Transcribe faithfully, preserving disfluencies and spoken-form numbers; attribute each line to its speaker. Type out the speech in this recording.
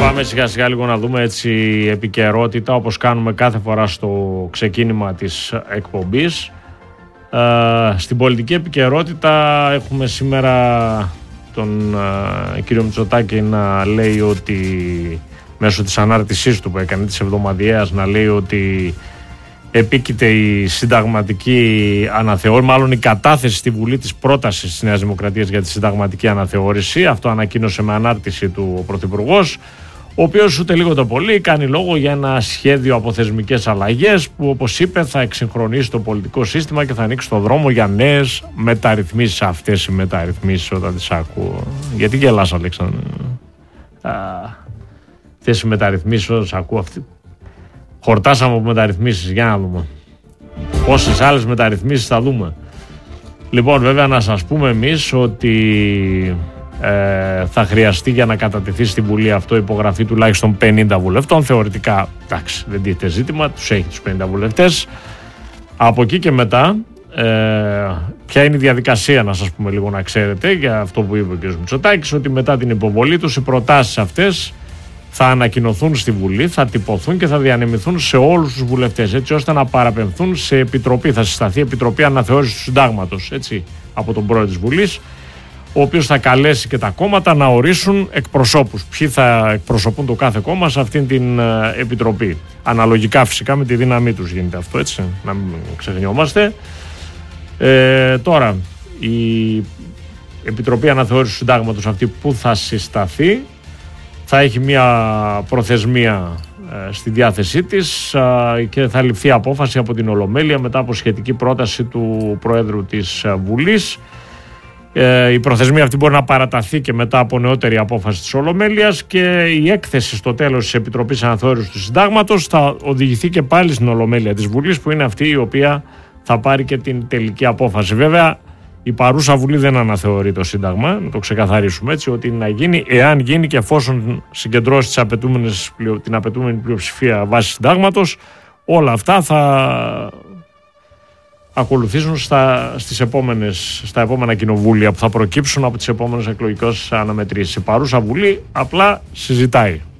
Speaker 1: Πάμε σιγά σιγά λίγο να δούμε έτσι επικαιρότητα, όπως κάνουμε κάθε φορά στο ξεκίνημα της εκπομπής. Ε, στην πολιτική επικαιρότητα έχουμε σήμερα τον ε, κύριο Μητσοτάκη να λέει ότι μέσω της ανάρτησής του που έκανε της εβδομαδιαίας να λέει ότι επίκειται η συνταγματική αναθεώρηση, μάλλον η κατάθεση στη Βουλή της πρότασης της Νέας Δημοκρατίας για τη συνταγματική αναθεώρηση. Αυτό ανακοίνωσε με ανάρτηση του ο Πρωθυπουργός, ο οποίος ούτε λίγο το πολύ κάνει λόγο για ένα σχέδιο από θεσμικές αλλαγές που, όπως είπε, θα εξυγχρονίσει το πολιτικό σύστημα και θα ανοίξει το δρόμο για νέες μεταρρυθμίσεις. Αυτές οι μεταρρυθμίσεις όταν τις ακούω. Γιατί γελάς, Αλέξανδρο? Αυτές οι μεταρρυθμίσεις όταν τις ακούω. Αυτή... Χορτάσαμε από μεταρρυθμίσεις, για να δούμε πόσες άλλες μεταρρυθμίσεις θα δούμε. Λοιπόν, βέβαια να σας πούμε εμείς ότι ε, θα χρειαστεί για να κατατεθεί στη Βουλή αυτό υπογραφή τουλάχιστον πενήντα βουλευτών. Θεωρητικά, εντάξει, δεν τίθεται ζήτημα, τους έχει τους πενήντα βουλευτές. Από εκεί και μετά, ε, ποια είναι η διαδικασία, να σας πούμε λίγο να ξέρετε, για αυτό που είπε ο κ. Μητσοτάκης, ότι μετά την υποβολή τους οι προτάσεις αυτές θα ανακοινωθούν στη Βουλή, θα τυπωθούν και θα διανεμηθούν σε όλους τους βουλευτές, έτσι ώστε να παραπεμφθούν σε επιτροπή. Θα συσταθεί επιτροπή αναθεώρησης του συντάγματος, έτσι, από τον πρόεδρο της Βουλής, ο οποίος θα καλέσει και τα κόμματα να ορίσουν εκπροσώπους. Ποιοι θα εκπροσωπούν το κάθε κόμμα σε αυτήν την ε, επιτροπή. Αναλογικά φυσικά με τη δύναμή τους γίνεται αυτό, έτσι, να μην ξεχνιόμαστε. Ε, τώρα, η επιτροπή αναθεώρησης του συντάγματος αυτή που θα συσταθεί θα έχει μια προθεσμία ε, στη διάθεσή της ε, και θα ληφθεί απόφαση από την Ολομέλεια μετά από σχετική πρόταση του Προέδρου της ε, Βουλής. Ε, η προθεσμία αυτή μπορεί να παραταθεί και μετά από νεότερη απόφαση της Ολομέλειας και η έκθεση στο τέλος της Επιτροπής Αναθεώρησης του Συντάγματος θα οδηγηθεί και πάλι στην Ολομέλεια της Βουλής, που είναι αυτή η οποία θα πάρει και την τελική απόφαση. Βέβαια, η παρούσα Βουλή δεν αναθεωρεί το Σύνταγμα, να το ξεκαθαρίσουμε έτσι, ότι να γίνει, εάν γίνει και εφόσον συγκεντρώσει τις απαιτούμενες, την απαιτούμενη πλειοψηφία βάσει Συντάγματος, όλα αυτά θα ακολουθήσουν στα, στις επόμενες, στα επόμενα κοινοβούλια που θα προκύψουν από τις επόμενες εκλογικές αναμετρήσεις. Η παρούσα Βουλή απλά συζητάει.